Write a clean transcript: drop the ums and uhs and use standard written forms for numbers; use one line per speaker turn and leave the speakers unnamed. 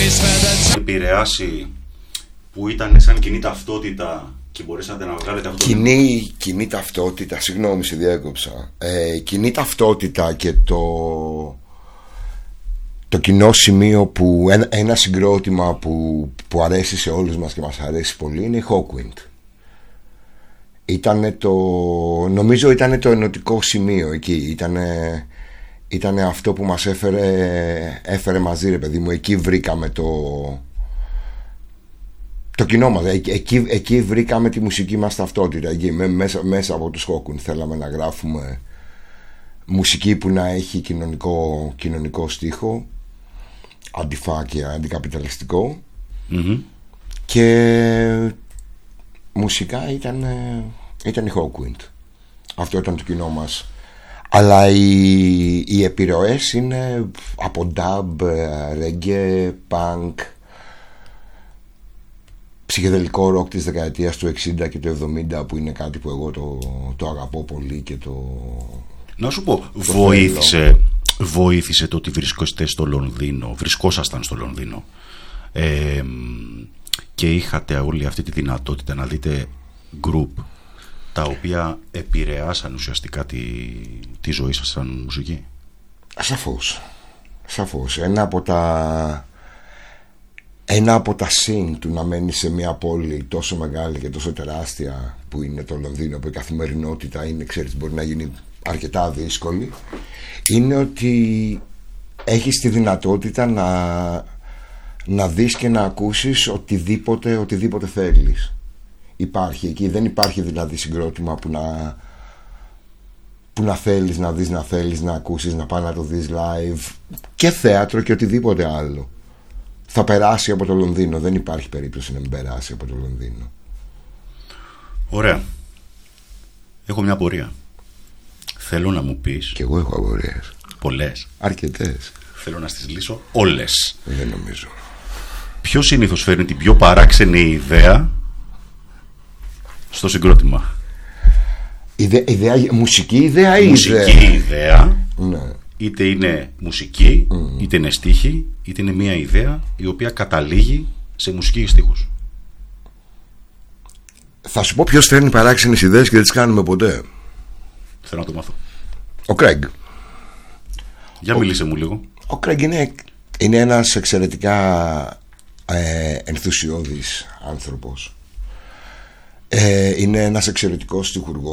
επηρεάσει που ήταν σαν κοινή ταυτότητα και μπορέσατε να βγάλετε αυτό?
Κοινή ταυτότητα, συγγνώμη, σε διέκοψα. Κοινή ταυτότητα και το κοινό σημείο που ένα συγκρότημα που αρέσει σε όλους μας και μας αρέσει πολύ είναι η Hawkwind. Νομίζω ήταν το ενωτικό σημείο εκεί. Ήταν αυτό που μας έφερε μαζί, ρε παιδί μου. Εκεί βρήκαμε το κοινό μας. Εκεί βρήκαμε τη μουσική μας ταυτότητα. Εκεί, μέσα από τους Hawkwind θέλαμε να γράφουμε μουσική που να έχει κοινωνικό στίχο, αντιφά και αντικαπιταλιστικό. Και μουσικά ήταν η Hawkwind. Αυτό ήταν το κοινό μας. Αλλά οι επιρροές είναι από dub, reggae, punk, ψυχεδελικό ροκ της δεκαετίας του 60 και του 70, που είναι κάτι που εγώ το αγαπώ πολύ και
να σου πω, βοήθησε το ότι βρισκόσασταν στο Λονδίνο και είχατε όλη αυτή τη δυνατότητα να δείτε group τα οποία επηρεάσαν ουσιαστικά τη ζωή σας σαν μουσική?
Σαφώς. Ένα από τα συν του να μένει σε μια πόλη τόσο μεγάλη και τόσο τεράστια που είναι το Λονδίνο, που η καθημερινότητα είναι, ξέρεις, μπορεί να γίνει αρκετά δύσκολη, είναι ότι έχεις τη δυνατότητα να δεις και να ακούσεις οτιδήποτε θέλεις. Υπάρχει εκεί, δεν υπάρχει δηλαδή συγκρότημα που να θέλεις να δεις, να θέλεις να ακούσεις, να πάει να το δεις live, και θέατρο και οτιδήποτε άλλο. Θα περάσει από το Λονδίνο, δεν υπάρχει περίπτωση να μην περάσει από το Λονδίνο.
Ωραία. Έχω μια απορία. Θέλω να μου πεις.
Κι εγώ έχω απορίες.
Πολλές.
Αρκετές.
Θέλω να στις λύσω όλες.
Δεν νομίζω.
Ποιος συνήθως φέρνει την πιο παράξενη ιδέα στο συγκρότημα?
Μουσική ιδέα ή
ιδέα?
Ναι.
Είτε είναι μουσική, είτε είναι στίχη, είτε είναι μια ιδέα η οποία καταλήγει σε μουσική και στίχους.
Θα σου πω ποιος φέρνει παράξενες ιδέες και δεν τις κάνουμε ποτέ.
Θέλω να το μάθω.
Ο Κρέγκ.
Για μιλήσε μου λίγο. Ο
Κρέγκ είναι ένας εξαιρετικά ενθουσιώδης άνθρωπος. Είναι ένας εξαιρετικός στιχουργός.